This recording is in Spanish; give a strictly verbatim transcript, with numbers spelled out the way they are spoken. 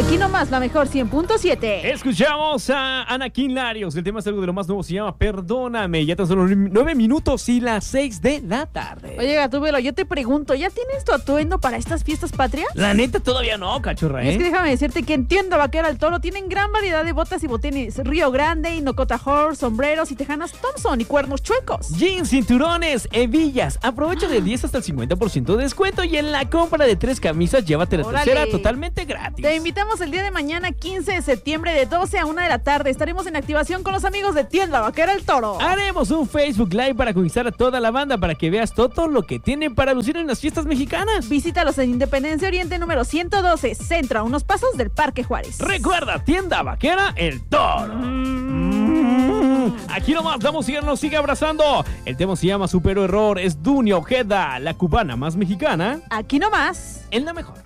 Aquí nomás, la mejor cien punto siete. Escuchamos a Anakin Larios. El tema es algo de lo más nuevo, se llama Perdóname. Ya tan solo nueve minutos y las seis de la tarde. Oye, Gatúbelo, yo te pregunto, ¿ya tienes tu atuendo para estas fiestas patrias? La neta todavía no, cachorra, Y ¿eh? es que déjame decirte que en Tienda Vaquera al Toro tienen gran variedad de botas y botines Río Grande, Inocota Horse, sombreros y tejanas Thompson y cuernos chuecos. Jeans, cinturones, hebillas. Aprovecha de diez hasta el cincuenta por ciento de descuento y en la compra de tres camisas llévate la Órale. tercera totalmente gratis. Te invitamos el día de mañana, quince de septiembre, de doce a una de la tarde. Estaremos en activación con los amigos de Tienda Vaquera al Toro. Haremos un Facebook Live para conquistar a toda la banda para que veas todo lo que tienen para lucir en las fiestas mexicanas. Visítalos en Independencia Oriente número ciento doce, centro, a unos pasos del Parque Juárez. Recuerda, Tienda Vaquera El Toro. Mm. Aquí nomás, damos y nos sigue abrazando. El tema se llama Supero Error. Es Dunia Ojeda, la cubana más mexicana. Aquí nomás. En la mejor.